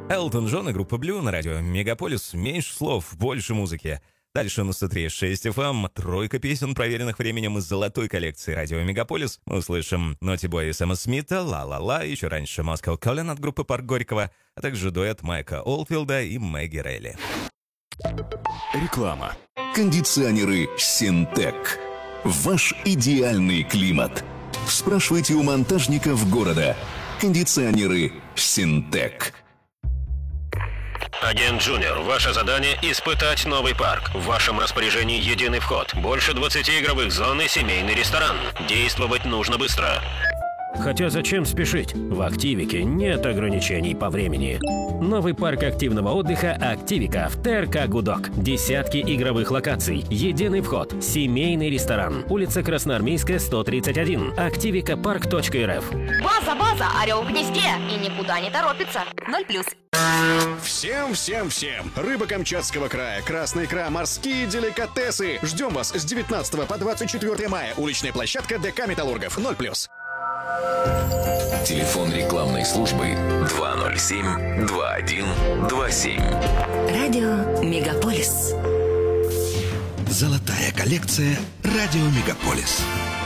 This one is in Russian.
Элтон Джон и группа Blue на радио Мегаполис. Меньше слов, больше музыки. Дальше на 103.6 FM тройка песен, проверенных временем из золотой коллекции радио Мегаполис. Мы услышим Naughty Boy и Сэма Смита, «Ла-ла-ла», еще раньше Moscow Calling от группы Парк Горького, а также дуэт Майка Олдфилда и Мэгги Рейли. Реклама. Кондиционеры «Синтек». Ваш идеальный климат. Спрашивайте у монтажников города. Кондиционеры «Синтек». Агент Джуниор, ваше задание — испытать новый парк. В вашем распоряжении единый вход, больше 20 игровых зон и семейный ресторан. Действовать нужно быстро. Хотя зачем спешить? В Активике нет ограничений по времени. Новый парк активного отдыха «Активика» в ТРК «Гудок». Десятки игровых локаций, единый вход, семейный ресторан. Улица Красноармейская, 131. Активикапарк.рф. База, орел в гнезде и никуда не торопится. 0+. Всем! Рыба Камчатского края, красная икра, морские деликатесы. Ждем вас с 19 по 24 мая. Уличная площадка ДК «Металлургов». 0+. Телефон рекламной службы 207-2127. Радио Мегаполис. Золотая коллекция «Радио Мегаполис».